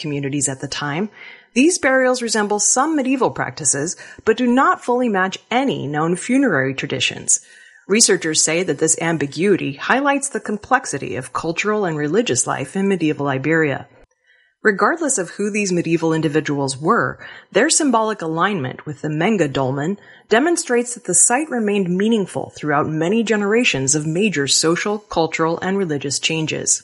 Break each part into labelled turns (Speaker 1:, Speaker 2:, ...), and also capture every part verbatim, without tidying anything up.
Speaker 1: communities at the time, these burials resemble some medieval practices, but do not fully match any known funerary traditions. Researchers say that this ambiguity highlights the complexity of cultural and religious life in medieval Iberia. Regardless of who these medieval individuals were, their symbolic alignment with the Menga dolmen demonstrates that the site remained meaningful throughout many generations of major social, cultural, and religious changes.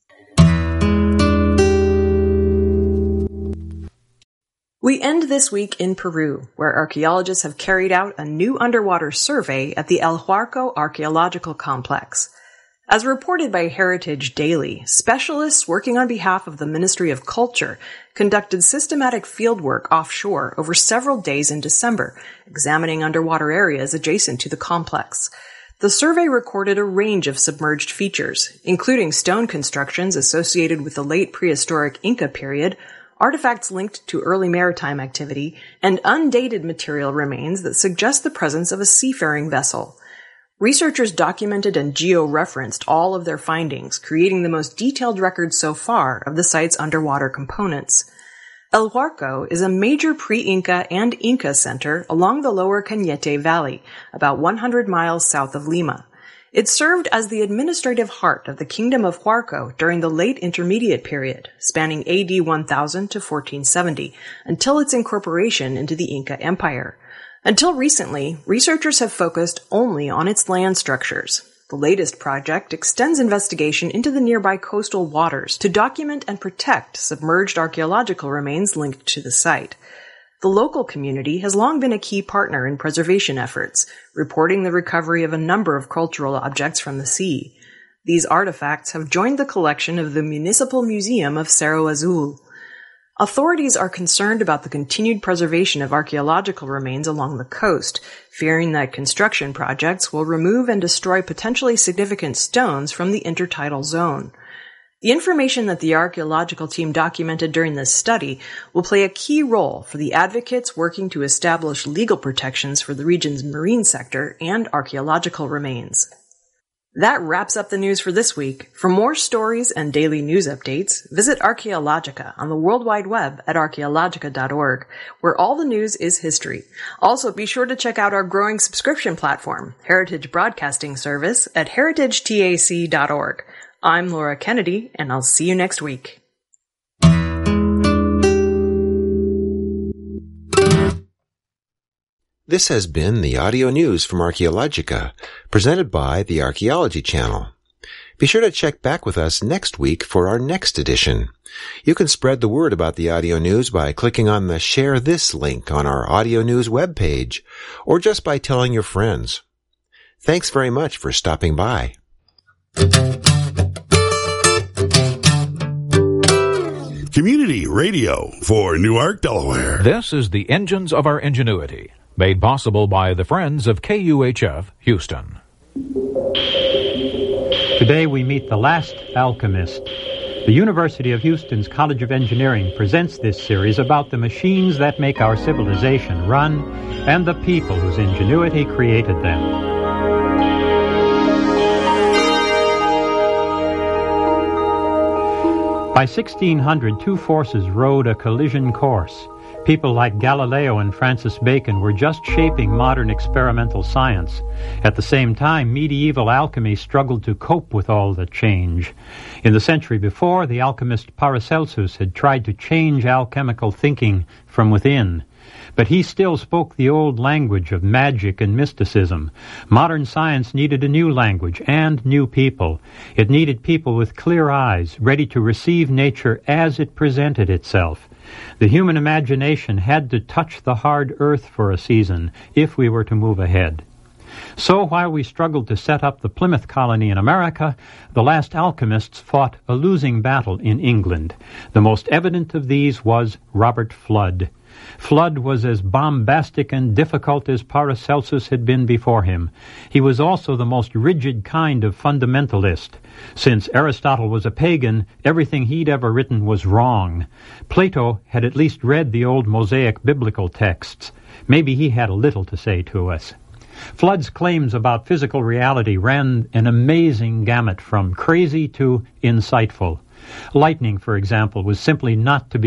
Speaker 1: We end this week in Peru, where archaeologists have carried out a new underwater survey at the El Huarco Archaeological Complex. As reported by Heritage Daily, specialists working on behalf of the Ministry of Culture conducted systematic fieldwork offshore over several days in December, examining underwater areas adjacent to the complex. The survey recorded a range of submerged features, including stone constructions associated with the late prehistoric Inca period, artifacts linked to early maritime activity, and undated material remains that suggest the presence of a seafaring vessel. Researchers documented and geo-referenced all of their findings, creating the most detailed record so far of the site's underwater components. El Huarco is a major pre-Inca and Inca center along the lower Cañete Valley, about one hundred miles south of Lima. It served as the administrative heart of the Kingdom of Huarco during the late Intermediate period, spanning A D one thousand to fourteen seventy, until its incorporation into the Inca Empire. Until recently, researchers have focused only on its land structures. The latest project extends investigation into the nearby coastal waters to document and protect submerged archaeological remains linked to the site. The local community has long been a key partner in preservation efforts, reporting the recovery of a number of cultural objects from the sea. These artifacts have joined the collection of the Municipal Museum of Cerro Azul. Authorities are concerned about the continued preservation of archaeological remains along the coast, fearing that construction projects will remove and destroy potentially significant stones from the intertidal zone. The information that the archaeological team documented during this study will play a key role for the advocates working to establish legal protections for the region's marine sector and archaeological remains. That wraps up the news for this week. For more stories and daily news updates, visit Archaeologica on the World Wide Web at archaeologica dot org, where all the news is history. Also, be sure to check out our growing subscription platform, Heritage Broadcasting Service, at heritage tac dot org. I'm Laura Kennedy, and I'll see you next week.
Speaker 2: This has been the audio news from Archaeologica, presented by the Archaeology Channel. Be sure to check back with us next week for our next edition. You can spread the word about the audio news by clicking on the Share This link on our audio news webpage, or just by telling your friends. Thanks very much for stopping by.
Speaker 3: Community radio for Newark, Delaware.
Speaker 4: This is the Engines of Our Ingenuity, made possible by the Friends of K U H F, Houston.
Speaker 5: Today we meet the last alchemist. The University of Houston's College of Engineering presents this series about the machines that make our civilization run and the people whose ingenuity created them. By sixteen hundred, two forces rode a collision course. People like Galileo and Francis Bacon were just shaping modern experimental science. At the same time, medieval alchemy struggled to cope with all the change. In the century before, the alchemist Paracelsus had tried to change alchemical thinking from within. But he still spoke the old language of magic and mysticism. Modern science needed a new language and new people. It needed people with clear eyes, ready to receive nature as it presented itself. The human imagination had to touch the hard earth for a season if we were to move ahead. So while we struggled to set up the Plymouth colony in America, the last alchemists fought a losing battle in England. The most evident of these was Robert Fludd. Fludd was as bombastic and difficult as Paracelsus had been before him. He was also the most rigid kind of fundamentalist. Since Aristotle was a pagan, everything he'd ever written was wrong. Plato had at least read the old Mosaic biblical texts. Maybe he had a little to say to us. Fludd's claims about physical reality ran an amazing gamut from crazy to insightful. Lightning, for example, was simply not to be